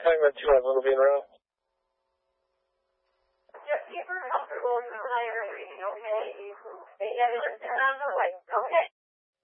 talking about 2 on Little Bean Road. Just keep her comfortable in the higher reading, okay? Yeah, turn on the light, okay?